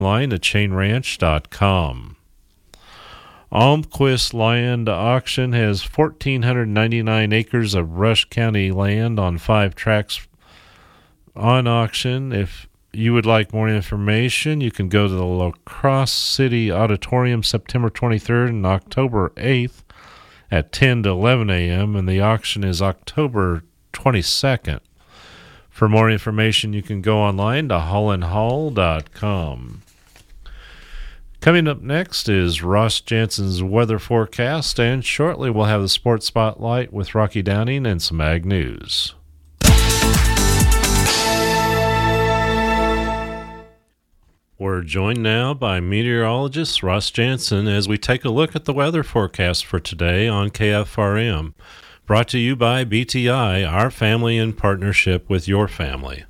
Line at chainranch.com. Almquist Land Auction has 1,499 acres of Rush County land on 5 tracts on auction. If you would like more information, you can go to the La Crosse City Auditorium September 23rd and October 8th at 10 to 11 a.m., and the auction is October 22nd. For more information, you can go online to hollandhall.com. Coming up next is Ross Jansen's weather forecast, and shortly we'll have the Sports Spotlight with Rocky Downing and some Ag News. We're joined now by meteorologist Ross Jansen as we take a look at the weather forecast for today on KFRM. Brought to you by BTI, our family in partnership with your family.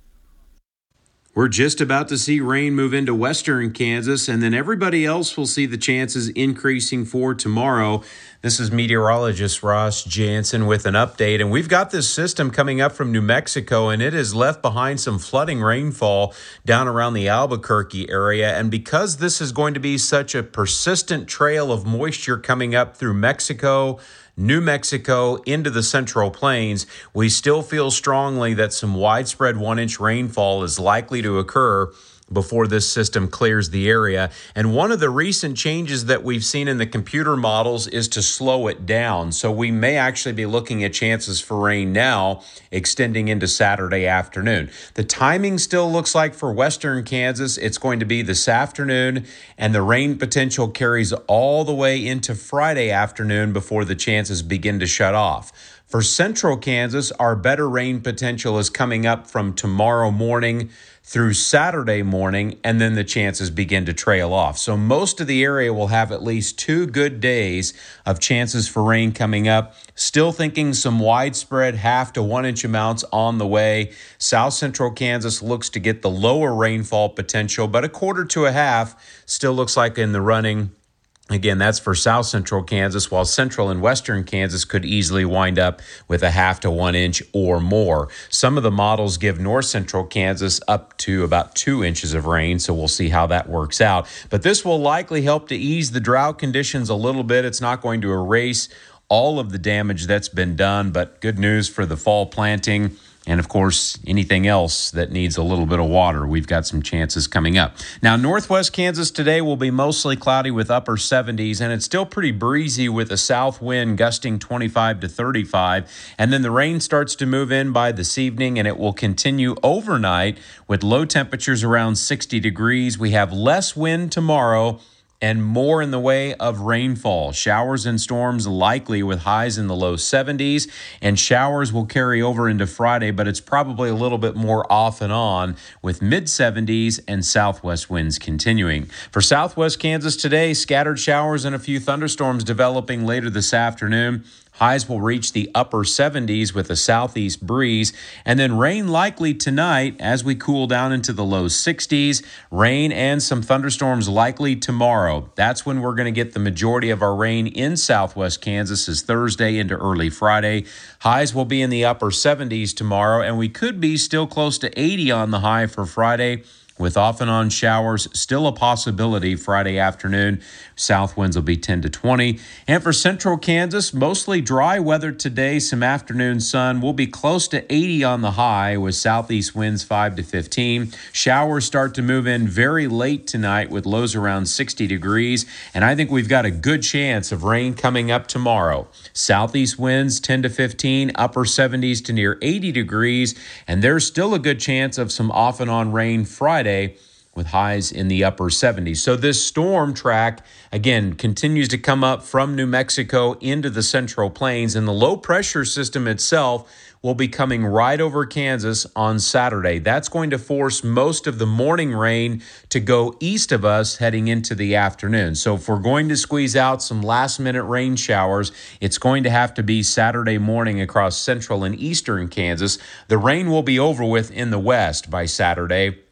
We're just about to see rain move into western Kansas, and then everybody else will see the chances increasing for tomorrow. This is meteorologist Ross Jansen with an update, and we've got this system coming up from New Mexico, and it has left behind some flooding rainfall down around the Albuquerque area. And because this is going to be such a persistent trail of moisture coming up through Mexico, New Mexico into the Central Plains, we still feel strongly that some widespread 1-inch rainfall is likely to occur before this system clears the area. And one of the recent changes that we've seen in the computer models is to slow it down. So we may actually be looking at chances for rain now extending into Saturday afternoon. The timing still looks like for western Kansas, it's going to be this afternoon, and the rain potential carries all the way into Friday afternoon before the chances begin to shut off. For central Kansas, our better rain potential is coming up from tomorrow morning through Saturday morning, and then the chances begin to trail off. So most of the area will have at least 2 good days of chances for rain coming up. Still thinking some widespread 1/2 to 1 inch amounts on the way. South central Kansas looks to get the lower rainfall potential, but 1/4 to 1/2 still looks like in the running. Again, that's for south central Kansas, while central and western Kansas could easily wind up with 1/2 to 1 inch or more. Some of the models give north central Kansas up to about 2 inches of rain, so we'll see how that works out. But this will likely help to ease the drought conditions a little bit. It's not going to erase all of the damage that's been done, but good news for the fall planting. And, of course, anything else that needs a little bit of water, we've got some chances coming up. Now, northwest Kansas today will be mostly cloudy with upper 70s, and it's still pretty breezy with a south wind gusting 25 to 35. And then the rain starts to move in by this evening, and it will continue overnight with low temperatures around 60 degrees. We have less wind tomorrow and more in the way of rainfall. Showers and storms likely with highs in the low 70s, and showers will carry over into Friday, but it's probably a little bit more off and on with mid-70s and southwest winds continuing. For southwest Kansas today, scattered showers and a few thunderstorms developing later this afternoon. Highs will reach the upper 70s with a southeast breeze, and then rain likely tonight as we cool down into the low 60s. Rain and some thunderstorms likely tomorrow. That's when we're going to get the majority of our rain in southwest Kansas is Thursday into early Friday. Highs will be in the upper 70s tomorrow, and we could be still close to 80 on the high for Friday, with off and on showers still a possibility Friday afternoon. South winds will be 10 to 20. And for central Kansas, mostly dry weather today. Some afternoon sun. We'll be close to 80 on the high with southeast winds 5 to 15. Showers start to move in very late tonight with lows around 60 degrees. And I think we've got a good chance of rain coming up tomorrow. Southeast winds 10 to 15, upper 70s to near 80 degrees. And there's still a good chance of some off and on rain Friday, with highs in the upper 70s. So this storm track, again, continues to come up from New Mexico into the Central Plains, and the low pressure system itself will be coming right over Kansas on Saturday. That's going to force most of the morning rain to go east of us heading into the afternoon. So if we're going to squeeze out some last-minute rain showers, it's going to have to be Saturday morning across central and eastern Kansas. The rain will be over with in the west by Saturday,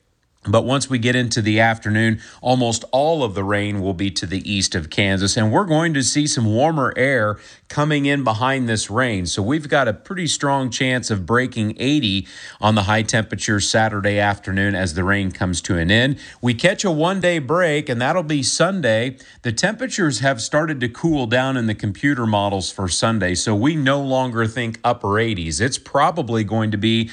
But once we get into the afternoon, almost all of the rain will be to the east of Kansas, and we're going to see some warmer air coming in behind this rain. So we've got a pretty strong chance of breaking 80 on the high temperatures Saturday afternoon as the rain comes to an end. We catch a one-day break, and that'll be Sunday. The temperatures have started to cool down in the computer models for Sunday, so we no longer think upper 80s. It's probably going to be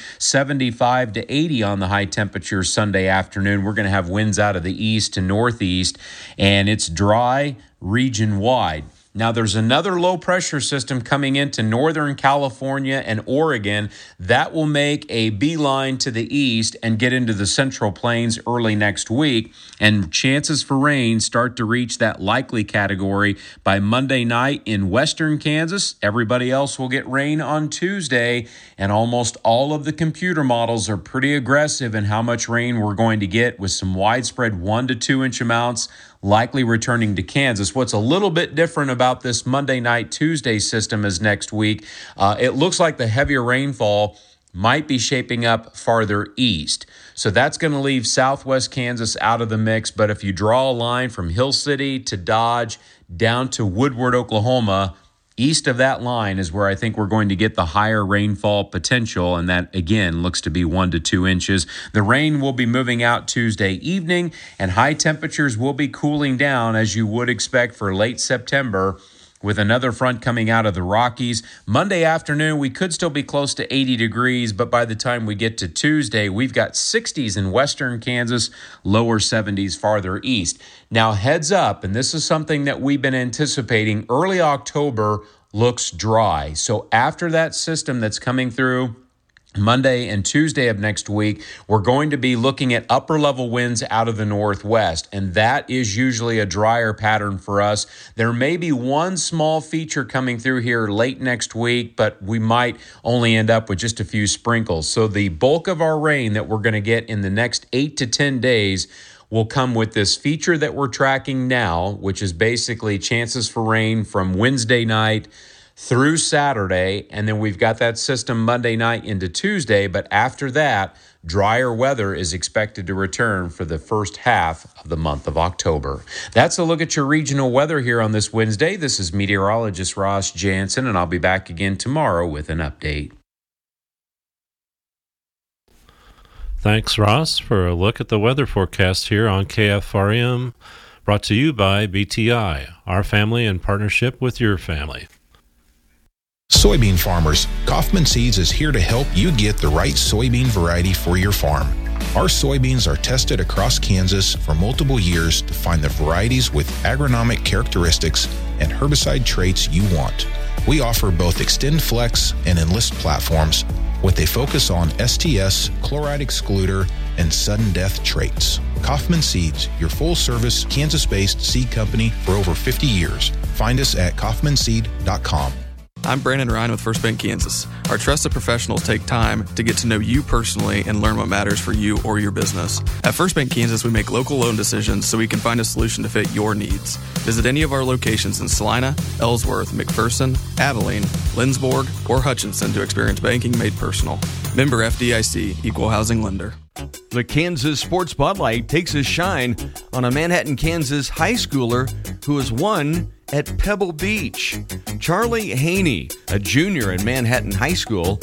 75 to 80 on the high temperatures Sunday afternoon. We're going to have winds out of the east to northeast, and it's dry region-wide. Now, there's another low-pressure system coming into Northern California and Oregon that will make a beeline to the east and get into the Central Plains early next week, and chances for rain start to reach that likely category by Monday night in western Kansas. Everybody else will get rain on Tuesday, and almost all of the computer models are pretty aggressive in how much rain we're going to get, with some widespread 1 to 2 inch amounts likely returning to Kansas. What's a little bit different about this Monday night, Tuesday system is next week. It looks like the heavier rainfall might be shaping up farther east. So that's going to leave southwest Kansas out of the mix. But if you draw a line from Hill City to Dodge down to Woodward, Oklahoma, east of that line is where I think we're going to get the higher rainfall potential, and that, again, looks to be 1 to 2 inches. The rain will be moving out Tuesday evening, and high temperatures will be cooling down, as you would expect for late September, with another front coming out of the Rockies. Monday afternoon, we could still be close to 80 degrees, but by the time we get to Tuesday, we've got 60s in western Kansas, lower 70s farther east. Now, heads up, and this is something that we've been anticipating, early October looks dry. So after that system that's coming through Monday and Tuesday of next week, we're going to be looking at upper level winds out of the northwest, and that is usually a drier pattern for us. There may be one small feature coming through here late next week, but we might only end up with just a few sprinkles. So the bulk of our rain that we're going to get in the next 8 to 10 days will come with this feature that we're tracking now, which is basically chances for rain from Wednesday night through Saturday, and then we've got that system Monday night into Tuesday, but after that, drier weather is expected to return for the first half of the month of October. That's a look at your regional weather here on this Wednesday. This is meteorologist Ross Jansen, and I'll be back again tomorrow with an update. Thanks, Ross, for a look at the weather forecast here on KFRM, brought to you by BTI, our family in partnership with your family. Soybean farmers, Kaufman Seeds is here to help you get the right soybean variety for your farm. Our soybeans are tested across Kansas for multiple years to find the varieties with agronomic characteristics and herbicide traits you want. We offer both Extend Flex and Enlist platforms with a focus on STS, chloride excluder, and sudden death traits. Kaufman Seeds, your full-service Kansas-based seed company for over 50 years. Find us at kaufmanseed.com. I'm Brandon Ryan with First Bank Kansas. Our trusted professionals take time to get to know you personally and learn what matters for you or your business. At First Bank Kansas, we make local loan decisions so we can find a solution to fit your needs. Visit any of our locations in Salina, Ellsworth, McPherson, Abilene, Lindsborg, or Hutchinson to experience banking made personal. Member FDIC, Equal Housing Lender. The Kansas Sports Spotlight takes a shine on a Manhattan, Kansas high schooler who has won at Pebble Beach. Charlie Haney, a junior in Manhattan High School,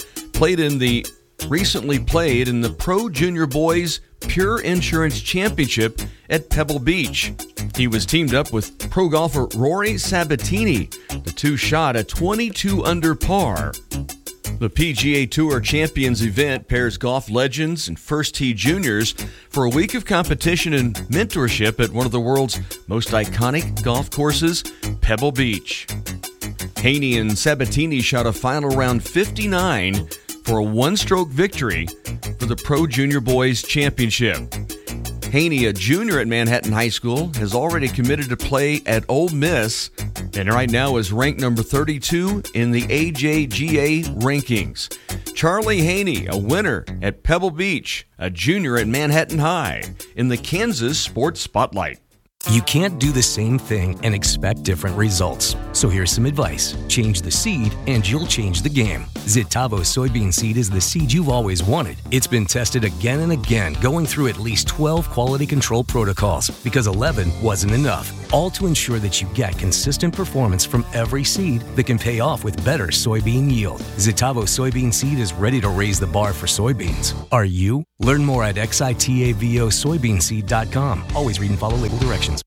recently played in the Pro Junior Boys Pure Insurance Championship at Pebble Beach. He was teamed up with pro golfer Rory Sabatini. The two shot a 22 under par. The PGA Tour Champions event pairs golf legends and first-tee juniors for a week of competition and mentorship at one of the world's most iconic golf courses, Pebble Beach. Haney and Sabatini shot a final round 59 for a one-stroke victory for the Pro Junior Boys Championship. Haney, a junior at Manhattan High School, has already committed to play at Ole Miss and right now is ranked number 32 in the AJGA rankings. Charlie Haney, a winner at Pebble Beach, a junior at Manhattan High, in the Kansas Sports Spotlight. You can't do the same thing and expect different results. So here's some advice. Change the seed and you'll change the game. Zitavo soybean seed is the seed you've always wanted. It's been tested again and again, going through at least 12 quality control protocols because 11 wasn't enough. All to ensure that you get consistent performance from every seed that can pay off with better soybean yield. Zitavo soybean seed is ready to raise the bar for soybeans. Are you? Learn more at xitavosoybeanseed.com. Always read and follow label directions.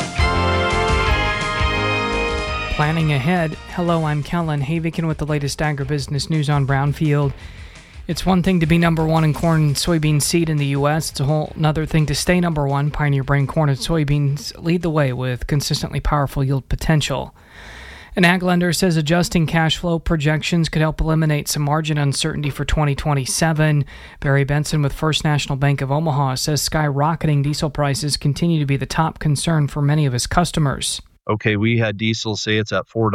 Planning ahead. Hello, I'm Kellen Havikin with the latest agribusiness news on Brownfield. It's one thing to be number one in corn and soybean seed in the U.S. It's a whole another thing to stay number one. Pioneer Brain corn and soybeans lead the way with consistently powerful yield potential. An ag lender says adjusting cash flow projections could help eliminate some margin uncertainty for 2027. Barry Benson with First National Bank of Omaha says skyrocketing diesel prices continue to be the top concern for many of his customers. Okay, we had diesel, say it's at $4 or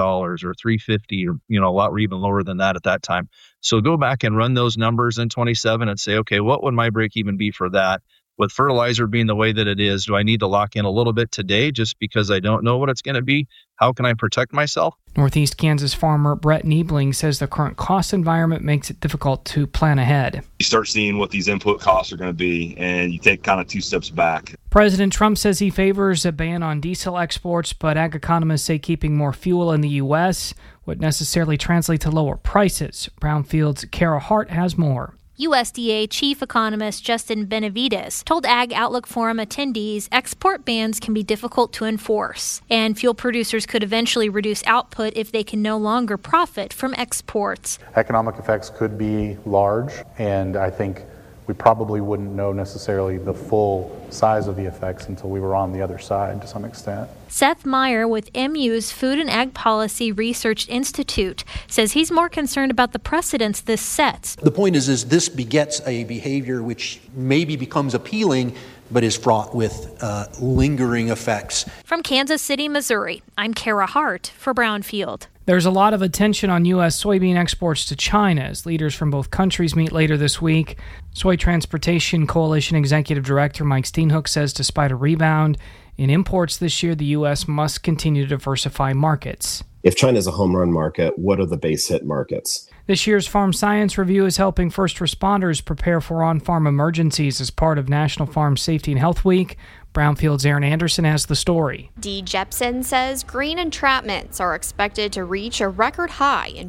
$3.50 or, a lot even lower than that at that time. So go back and run those numbers in 27 and say, okay, what would my break even be for that? With fertilizer being the way that it is, do I need to lock in a little bit today just because I don't know what it's going to be? How can I protect myself? Northeast Kansas farmer Brett Niebling says the current cost environment makes it difficult to plan ahead. You start seeing what these input costs are going to be, and you take kind of 2 steps back. President Trump says he favors a ban on diesel exports, but ag economists say keeping more fuel in the U.S. would necessarily translate to lower prices. Brownfield's Kara Hart has more. USDA Chief Economist Justin Benavides told Ag Outlook Forum attendees export bans can be difficult to enforce, and fuel producers could eventually reduce output if they can no longer profit from exports. Economic effects could be large, and I think we probably wouldn't know necessarily the full size of the effects until we were on the other side to some extent. Seth Meyer with MU's Food and Ag Policy Research Institute says he's more concerned about the precedents this sets. The point is this begets a behavior which maybe becomes appealing but is fraught with lingering effects. From Kansas City, Missouri, I'm Kara Hart for Brownfield. There's a lot of attention on U.S. soybean exports to China as leaders from both countries meet later this week. Soy Transportation Coalition Executive Director Mike Steenhoek says despite a rebound in imports this year, the U.S. must continue to diversify markets. If China is a home run market, what are the base hit markets? This year's Farm Science Review is helping first responders prepare for on-farm emergencies as part of National Farm Safety and Health Week. Brownfield's Aaron Anderson has the story. Dee Jepson says green entrapments are expected to reach a record high in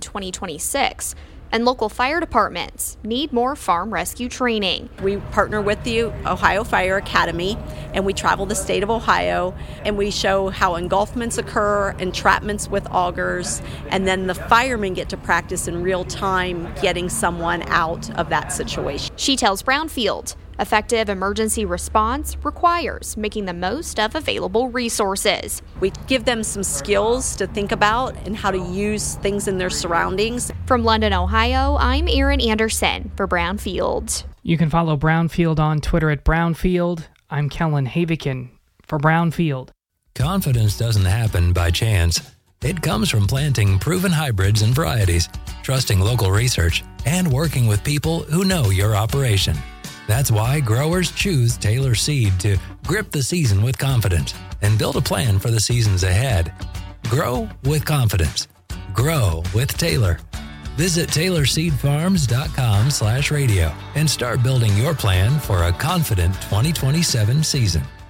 2026. And local fire departments need more farm rescue training. We partner with the Ohio Fire Academy, and we travel the state of Ohio, and we show how engulfments occur, entrapments with augers, and then the firemen get to practice in real time getting someone out of that situation. She tells Brownfield, effective emergency response requires making the most of available resources. We give them some skills to think about and how to use things in their surroundings. From London, Ohio, I'm Erin Anderson for Brownfield. You can follow Brownfield on Twitter at Brownfield. I'm Kellen Havikin for Brownfield. Confidence doesn't happen by chance. It comes from planting proven hybrids and varieties, trusting local research, and working with people who know your operation. That's why growers choose Taylor Seed to grip the season with confidence and build a plan for the seasons ahead. Grow with confidence. Grow with Taylor. Visit TaylorSeedFarms.com/radio and start building your plan for a confident 2027 season.